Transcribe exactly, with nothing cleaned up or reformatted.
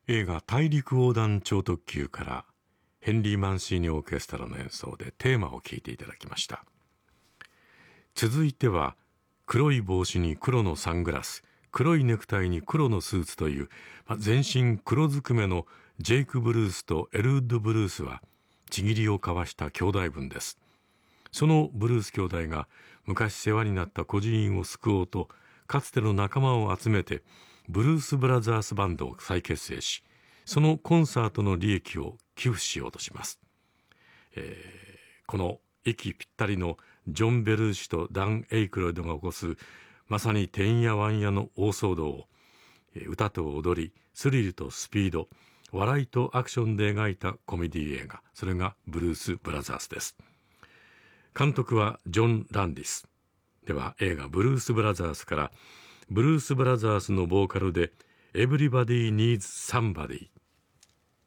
映画大陸横断超特急からヘンリー・マンシーニオーケストラの演奏でテーマを聴いていただきました。続いては黒い帽子に黒のサングラス、黒いネクタイに黒のスーツという、まあ、全身黒ずくめのジェイク・ブルースとエルウッド・ブルースはちぎりを交わした兄弟分です。そのブルース兄弟が昔世話になった孤児院を救おうとかつての仲間を集めてブルース・ブラザースバンドを再結成し、そのコンサートの利益を寄付しようとします。えー、この息ぴったりのジョン・ベルーシとダン・エイクロイドが起こすまさにてんやわんやの大騒動を歌と踊り、スリルとスピード、笑いとアクションで描いたコメディ映画、それがブルース・ブラザースです。監督はジョン・ランディス。では映画ブルース・ブラザースからブルース・ブラザースのボーカルで Everybody Needs Somebody